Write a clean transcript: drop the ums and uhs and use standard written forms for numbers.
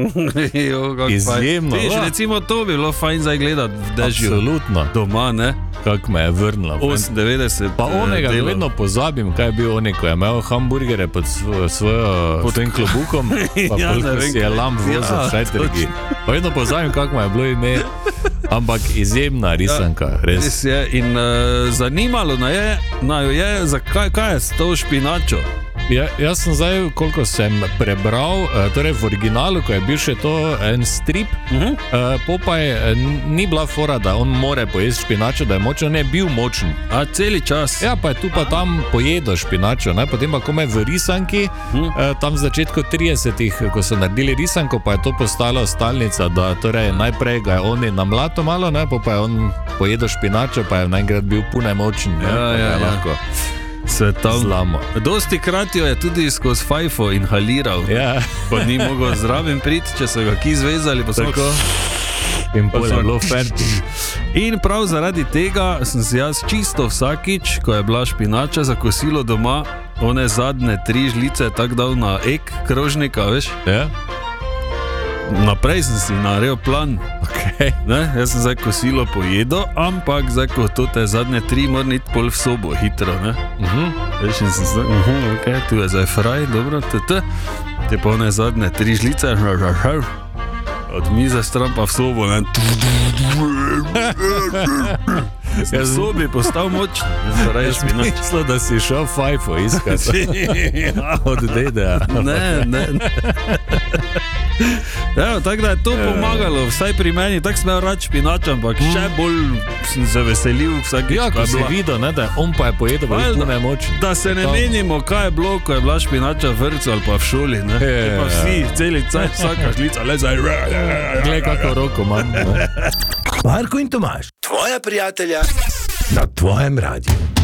Izjemno. Viš, recimo to bi bilo fajn zdaj gledati v dežju. Absolutno. Doma, ne? Kako me je vrnilo. 98. Pa onega vedno pozabim, kaj je bil oni, ko je imel hamburgere pod svojo tem klobukom, pa Ja, ne koliko vem, si je lamb vozil v šajtrgi. Pa vedno pozabim, kako mu je bilo ime. Ampak izjemna risanka, res. Res je. In zanimalo naju je, kaj je s to špinačo? Jaz sem zdaj, koliko sem prebral, torej v originalu, ko je bil še to en strip, Popaj ni bila fora, da on more pojesti špinačo, da je močen, ne, bil močen. A celi čas? Ja, pa je tu pa tam pojedo špinačo, ne? Potem pa kome v risanki, tam v začetku 30-ih, ko so naredili risanko, pa je to postalo stalnica, da torej najprej ga je oni namlato malo, ne? Pa je on pojedo špinačo, pa je naenkrat bil pune močen. Ja. Lahko. Svetovno. Dosti krat jo je tudi skozi fajfo inhaliral, pa ni mogel zraven priti, če so ga ki zvezali, pa tako. In pa je bilo fertig. In prav zaradi tega sem si jaz čisto vsakič, ko je bila špinača za kosilo doma, one zadnje 3 žlice tak dal na ek krožnika, veš? Ja. Naprej sem si naredil plan. Okay. Ne? Jaz sem zdaj kosilo pojedel, ampak zdaj, ko to te zadnje 3 moram iti pol v sobo, hitro, ne? Veš, in sem zdaj, ok, tu je zdaj fraj, dobro, te pa one zadnje 3 žlice, od mize stran pa v sobo, ne? V sobi postal močen. Jaz mislil, da si šel fajfo iskati. Od deda. Ne. Ja, tako da je to pomagalo, vsaj pri meni, tako sem imel rad špinač, ampak še bolj sem se veselil vsakeč. Ja, ko si videl, ne, da on pa je pojedel, pa je močen. Da se ne menimo, kaj je bilo, ko je bila špinača v vrtcu ali pa v šoli, ne. Pa vsi, celi cajt, vsaka žlica, le zdaj. Glej, kako roko imam. Marko in Tomaž, tvoja prijatelja na tvojem radiju.